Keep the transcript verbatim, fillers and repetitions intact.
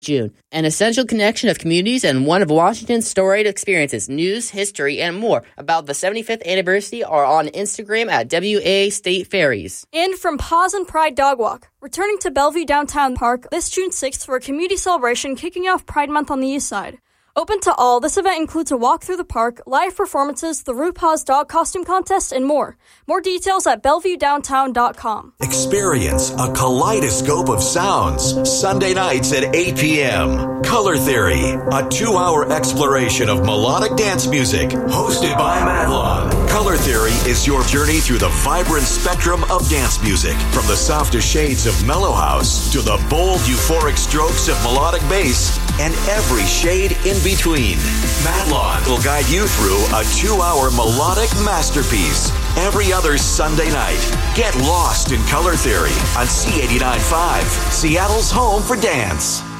June, an essential connection of communities and one of Washington's storied experiences, news, history, and more about the seventy-fifth anniversary are on Instagram at W A State Ferries. And from Paws and Pride Dog Walk, returning to Bellevue Downtown Park this June sixth for a community celebration kicking off Pride Month on the East Side. Open to all, this event includes a walk through the park, live performances, the RuPaul's Dog Costume Contest, and more. More details at bellevue downtown dot com. Experience a kaleidoscope of sounds Sunday nights at eight p.m. Color Theory, a two-hour exploration of melodic dance music, hosted by Madelon. Color Theory is your journey through the vibrant spectrum of dance music, from the softest shades of mellow house to the bold, euphoric strokes of melodic bass, and every shade in between. Madelon will guide you through a two-hour melodic masterpiece every other Sunday night. Get lost in Color Theory on C eighty-nine point five, Seattle's home for dance.